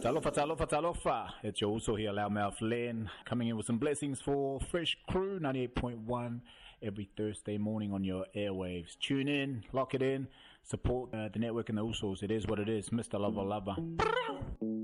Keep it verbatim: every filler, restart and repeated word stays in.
Talofa, talofa, talofa. It's your also here, Loudmouth Len, coming in with some blessings for Fresh Crew ninety-eight point one every Thursday morning on your airwaves. Tune in, lock it in, support uh, the network and the Usos. It is what it is. Mister Lover Lover.